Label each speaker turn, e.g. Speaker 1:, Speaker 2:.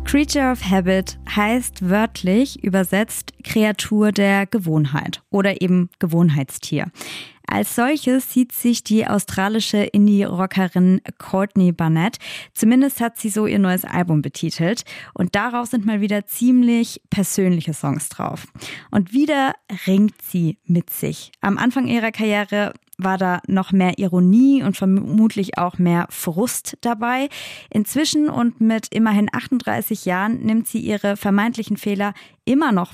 Speaker 1: Creature of Habit heißt wörtlich übersetzt Kreatur der Gewohnheit oder eben Gewohnheitstier. Als solches sieht sich die australische Indie-Rockerin Courtney Barnett. Zumindest hat sie so ihr neues Album betitelt. Und darauf sind mal wieder ziemlich persönliche Songs drauf. Und wieder ringt sie mit sich. Am Anfang ihrer Karriere war da noch mehr Ironie und vermutlich auch mehr Frust dabei. Inzwischen und mit immerhin 38 Jahren nimmt sie ihre vermeintlichen Fehler immer noch